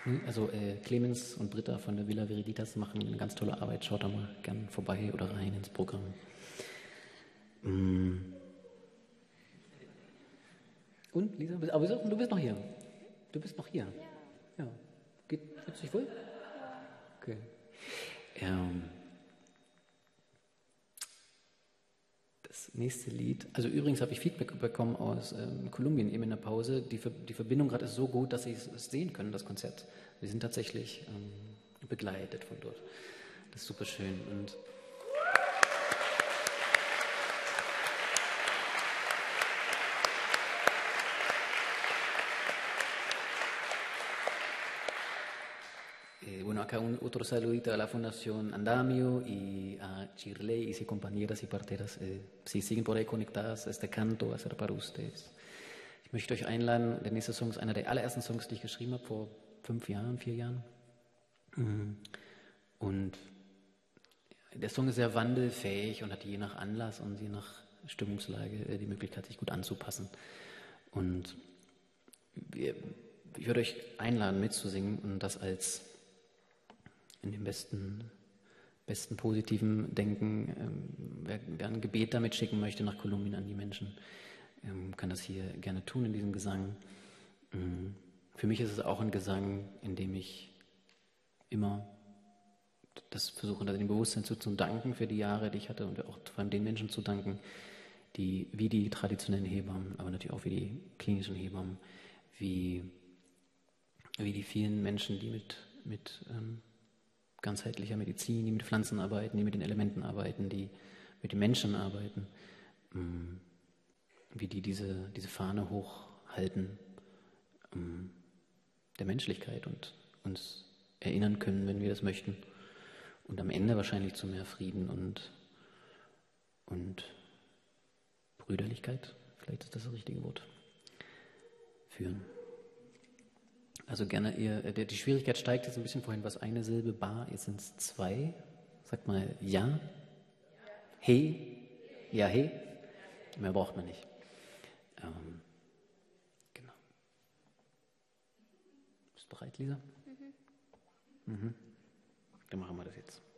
Also Clemens und Britta von der Villa Veriditas machen eine ganz tolle Arbeit. Schaut da mal gern vorbei oder rein ins Programm. Und, Lisa? Aber du bist noch hier. Du bist noch hier. Ja. Fühlst du dich wohl? Okay. Das nächste Lied, also übrigens habe ich Feedback bekommen aus Kolumbien eben in der Pause. Die Verbindung gerade ist so gut, dass Sie es sehen können, das Konzert. Wir sind tatsächlich begleitet von dort. Das ist super schön. Und bueno, acá otro saludito a la Fundación Andamio y a Chirley y sus compañeras y parteras. Si siguen por ahí conectadas, este canto va a ser para ustedes. Ich möchte euch einladen, der nächste Song ist einer der allerersten Songs, die ich geschrieben habe, vor 4 Jahren. Und der Song ist sehr wandelfähig und hat je nach Anlass und je nach Stimmungslage die Möglichkeit, sich gut anzupassen. Und ich würde euch einladen, mitzusingen und das als in dem besten positiven Denken, wer ein Gebet damit schicken möchte nach Kolumbien an die Menschen, kann das hier gerne tun in diesem Gesang. Für mich ist es auch ein Gesang, in dem ich immer das versuche, dem Bewusstsein zu danken für die Jahre, die ich hatte und auch vor allem den Menschen zu danken, die wie die traditionellen Hebammen, aber natürlich auch wie die klinischen Hebammen, wie die vielen Menschen, die mit ganzheitlicher Medizin, die mit Pflanzen arbeiten, die mit den Elementen arbeiten, die mit den Menschen arbeiten, wie die diese Fahne hochhalten der Menschlichkeit und uns erinnern können, wenn wir das möchten. Und am Ende wahrscheinlich zu mehr Frieden und Brüderlichkeit, vielleicht ist das das richtige Wort, führen. Also gerne, die Schwierigkeit steigt jetzt ein bisschen, vorhin war es eine Silbe, Ba, jetzt sind es 2. Sagt mal ja, he, ja, he. Mehr braucht man nicht. Genau. Bist du bereit, Lisa? Mhm. Dann machen wir das jetzt.